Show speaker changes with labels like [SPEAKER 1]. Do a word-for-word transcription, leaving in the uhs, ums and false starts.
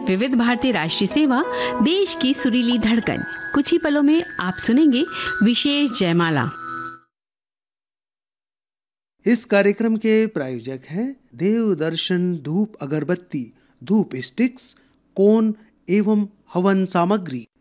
[SPEAKER 1] विविध भारती राष्ट्रीय सेवा, देश की सुरीली धड़कन। कुछ ही पलों में आप सुनेंगे विशेष जयमाला।
[SPEAKER 2] इस कार्यक्रम के प्रायोजक हैं देव दर्शन धूप अगरबत्ती, धूप स्टिक्स, कोन एवं हवन सामग्री।